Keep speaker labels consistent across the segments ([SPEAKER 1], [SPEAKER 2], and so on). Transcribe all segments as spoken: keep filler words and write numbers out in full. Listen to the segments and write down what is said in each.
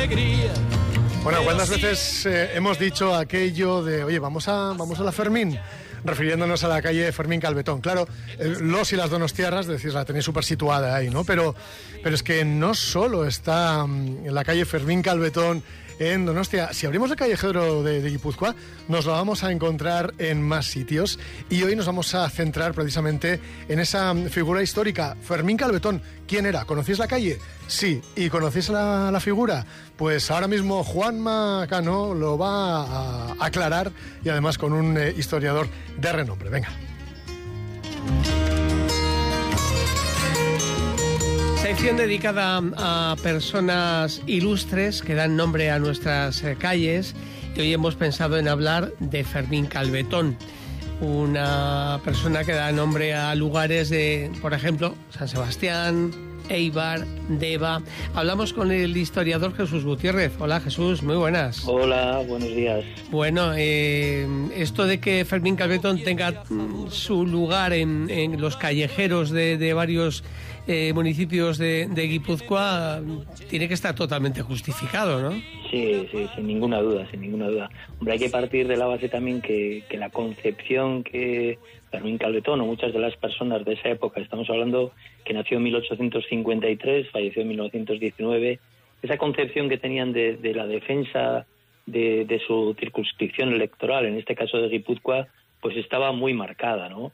[SPEAKER 1] alegría.
[SPEAKER 2] Bueno, ¿cuántas veces eh, hemos dicho aquello de, oye, vamos a, vamos a la Fermín? Refiriéndonos a la calle Fermín Calvetón. Claro, eh, los y las donostiarras, decís, la tenéis súper situada ahí, ¿no? Pero, pero es que no solo está um, en la calle Fermín Calvetón en Donostia. Si abrimos el callejero de, de Guipúzcoa, nos lo vamos a encontrar en más sitios. Y hoy nos vamos a centrar precisamente en esa figura histórica. Fermín Calvetón, ¿quién era? ¿Conocéis la calle? Sí. ¿Y conocéis la, la figura? Pues ahora mismo Juanma Cano lo va a aclarar, y además con un eh, historiador de renombre. Venga.
[SPEAKER 3] Sección dedicada a personas ilustres que dan nombre a nuestras calles, y hoy hemos pensado en hablar de Fermín Calvetón, una persona que da nombre a lugares de, por ejemplo, San Sebastián, Eibar, Deva. Hablamos con el historiador Jesús Gutiérrez. Hola Jesús, muy buenas.
[SPEAKER 4] Hola, buenos días.
[SPEAKER 3] Bueno, eh, esto de que Fermín Calvetón tenga mm, su lugar en, en los callejeros de, de varios eh, municipios de, de Guipúzcoa tiene que estar totalmente justificado, ¿no?
[SPEAKER 4] Sí, sí, sin ninguna duda, sin ninguna duda. Hombre, hay que partir de la base también que, que la concepción que Fermín Calvetón o muchas de las personas de esa época, estamos hablando que nació en mil ochocientos cincuenta y tres, falleció en mil novecientos diecinueve, esa concepción que tenían de, de la defensa de, de su circunscripción electoral, en este caso de Guipúzcoa, pues estaba muy marcada, ¿no?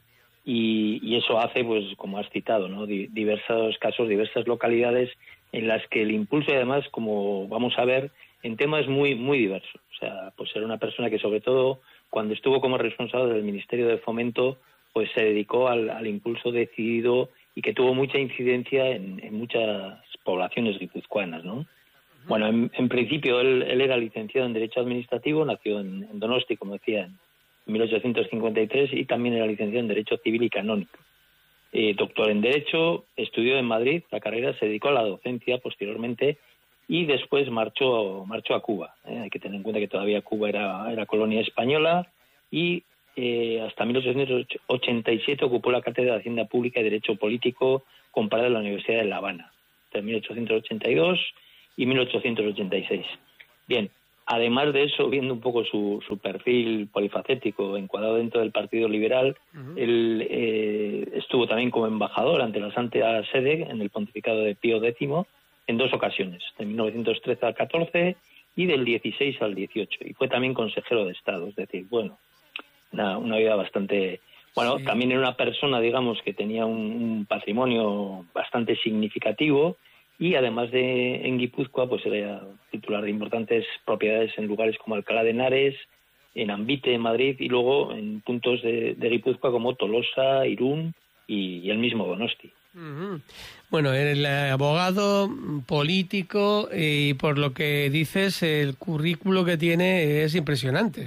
[SPEAKER 4] Y, y eso hace, pues como has citado, ¿no? Di, diversos casos, diversas localidades en las que el impulso, y además, como vamos a ver, en temas muy muy diversos. O sea, pues era una persona que, sobre todo, cuando estuvo como responsable del Ministerio de Fomento, pues se dedicó al, al impulso decidido y que tuvo mucha incidencia en, en muchas poblaciones guipuzcoanas, ¿no? Bueno, en, en principio él, él era licenciado en Derecho Administrativo, nació en, en Donosti, como decía, en mil ochocientos cincuenta y tres, y también era licenciado en Derecho Civil y Canónico. Eh, doctor en Derecho, estudió en Madrid la carrera, se dedicó a la docencia posteriormente y después marchó marchó a Cuba. ¿eh? Hay que tener en cuenta que todavía Cuba era, era colonia española, y eh, hasta mil ochocientos ochenta y siete ocupó la cátedra de Hacienda Pública y Derecho Político comparado en la Universidad de La Habana, entre mil ochocientos ochenta y dos y mil ochocientos ochenta y seis. Bien, además de eso, viendo un poco su, su perfil polifacético encuadrado dentro del Partido Liberal, uh-huh. él eh, estuvo también como embajador ante la Santa Sede en el pontificado de Pío X en dos ocasiones, de mil novecientos trece al catorce y del dieciséis al dieciocho, y fue también consejero de Estado, es decir, bueno, una, una vida bastante... Bueno, sí. También era una persona, digamos, que tenía un, un patrimonio bastante significativo, y además de en Guipúzcoa, pues era titular de importantes propiedades en lugares como Alcalá de Henares, en Ambite, en Madrid, y luego en puntos de, de Guipúzcoa como Tolosa, Irún y, y el mismo Donosti.
[SPEAKER 3] Uh-huh. Bueno, el abogado, político, y por lo que dices, el currículo que tiene es impresionante.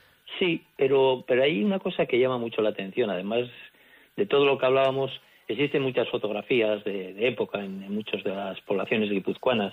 [SPEAKER 4] Sí, pero, pero hay una cosa que llama mucho la atención, además de todo lo que hablábamos. Existen muchas fotografías de, de época en, en muchas de las poblaciones guipuzcoanas,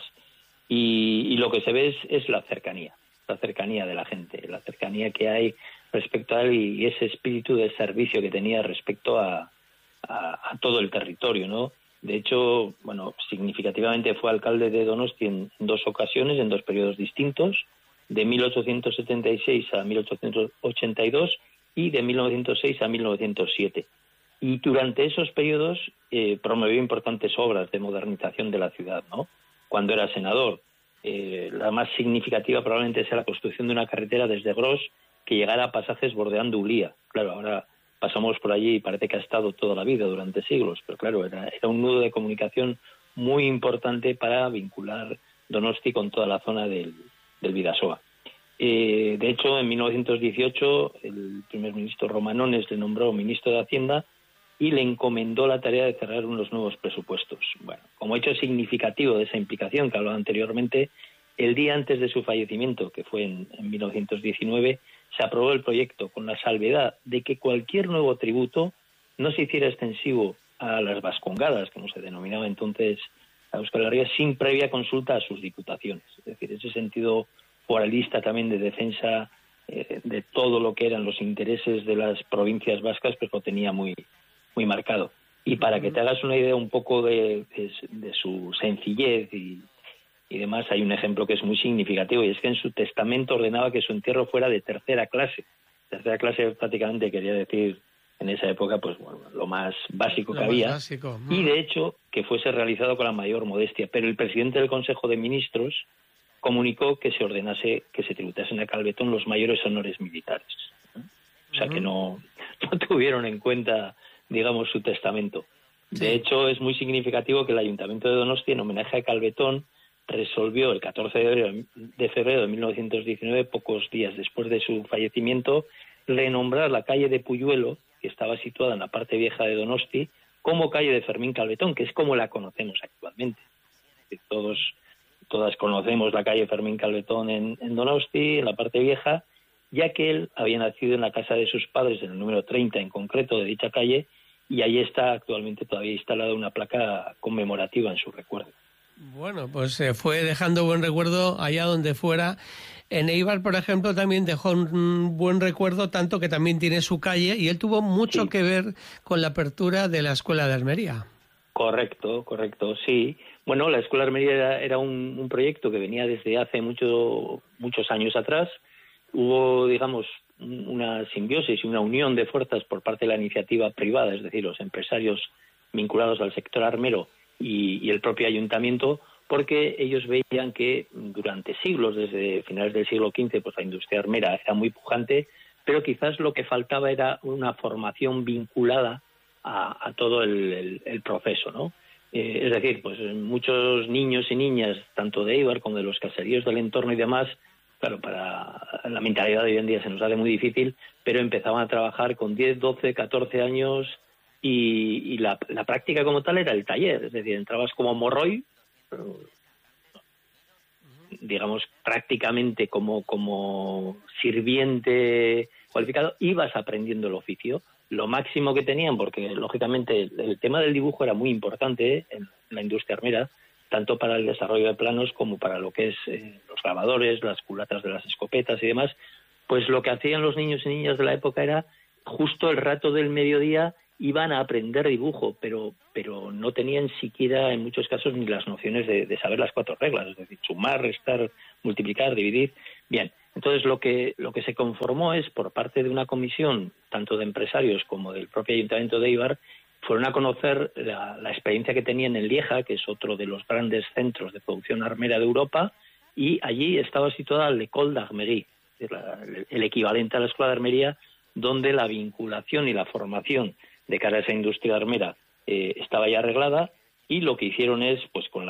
[SPEAKER 4] y, y lo que se ve es, es la cercanía, la cercanía de la gente, la cercanía que hay respecto a él, y, y ese espíritu de servicio que tenía respecto a, a, a todo el territorio, ¿no? De hecho, bueno, significativamente fue alcalde de Donosti en, en dos ocasiones, en dos periodos distintos, de mil ochocientos setenta y seis a mil ochocientos ochenta y dos y de mil novecientos seis a mil novecientos siete. Y durante esos periodos eh, promovió importantes obras de modernización de la ciudad, ¿no? Cuando era senador, eh, la más significativa probablemente sea la construcción de una carretera desde Gros que llegara a Pasajes bordeando Ulía. Claro, ahora pasamos por allí y parece que ha estado toda la vida, durante siglos, pero claro, era, era un nudo de comunicación muy importante para vincular Donosti con toda la zona del, del Bidasoa. Eh, de hecho, en mil novecientos dieciocho, el primer ministro Romanones le nombró ministro de Hacienda y le encomendó la tarea de cerrar unos nuevos presupuestos. Bueno, como hecho significativo de esa implicación que hablaba anteriormente, el día antes de su fallecimiento, que fue en, en mil novecientos diecinueve, se aprobó el proyecto con la salvedad de que cualquier nuevo tributo no se hiciera extensivo a las vascongadas, como se denominaba entonces a Euskal Herria, sin previa consulta a sus diputaciones. Es decir, ese sentido foralista también de defensa eh, de todo lo que eran los intereses de las provincias vascas, pues lo tenía muy muy marcado. Y para que te hagas una idea un poco de, de, de su sencillez y, y demás, hay un ejemplo que es muy significativo, y es que en su testamento ordenaba que su entierro fuera de tercera clase. Tercera clase prácticamente quería decir en esa época, pues bueno, lo más básico
[SPEAKER 3] lo
[SPEAKER 4] que
[SPEAKER 3] más
[SPEAKER 4] había,
[SPEAKER 3] básico.
[SPEAKER 4] y de hecho que fuese realizado con la mayor modestia. Pero el presidente del Consejo de Ministros comunicó que se ordenase que se tributasen a Calvetón los mayores honores militares. O sea, uh-huh. que no, no tuvieron en cuenta, digamos, su testamento. Sí. De hecho, es muy significativo que el Ayuntamiento de Donosti, en homenaje a Calvetón, resolvió el catorce de febrero de mil novecientos diecinueve, pocos días después de su fallecimiento, renombrar la calle de Puyuelo, que estaba situada en la parte vieja de Donosti, como calle de Fermín Calvetón, que es como la conocemos actualmente. Todos, todas conocemos la calle Fermín Calvetón en, en Donosti, en la parte vieja, ya que él había nacido en la casa de sus padres, en el número treinta en concreto de dicha calle, y ahí está actualmente todavía instalada una placa conmemorativa en su recuerdo.
[SPEAKER 3] Bueno, pues se eh, fue dejando buen recuerdo allá donde fuera. En Éibar, por ejemplo, también dejó un buen recuerdo, tanto que también tiene su calle, y él tuvo mucho sí. que ver con la apertura de la Escuela de Armería.
[SPEAKER 4] Correcto, correcto, sí. Bueno, la Escuela de Armería era, era un, un proyecto que venía desde hace mucho, muchos años atrás. Hubo, digamos, una simbiosis y una unión de fuerzas por parte de la iniciativa privada, es decir, los empresarios vinculados al sector armero y, y el propio ayuntamiento, porque ellos veían que durante siglos, desde finales del siglo quince, pues la industria armera era muy pujante, pero quizás lo que faltaba era una formación vinculada a, a todo el, el, el proceso, ¿no? Eh, es decir, pues muchos niños y niñas, tanto de Éibar como de los caseríos del entorno y demás, claro, para la mentalidad de hoy en día se nos hace muy difícil, pero empezaban a trabajar con diez, doce, catorce años y, y la, la práctica como tal era el taller, es decir, entrabas como morroy, digamos prácticamente como, como sirviente cualificado, ibas aprendiendo el oficio, lo máximo que tenían, porque lógicamente el, el tema del dibujo era muy importante en la industria armera, tanto para el desarrollo de planos como para lo que es eh, los grabadores, las culatas de las escopetas y demás, pues lo que hacían los niños y niñas de la época era justo el rato del mediodía iban a aprender dibujo, pero pero no tenían siquiera en muchos casos ni las nociones de, de saber las cuatro reglas, es decir, sumar, restar, multiplicar, dividir. Bien, entonces lo que lo que se conformó es, por parte de una comisión, tanto de empresarios como del propio Ayuntamiento de Éibar, fueron a conocer la, la experiencia que tenían en Lieja, que es otro de los grandes centros de producción armera de Europa, y allí estaba situada l'École d'Armerie, el equivalente a la Escuela de Armería, donde la vinculación y la formación de cara a esa industria armera eh, estaba ya arreglada, y lo que hicieron es, pues con la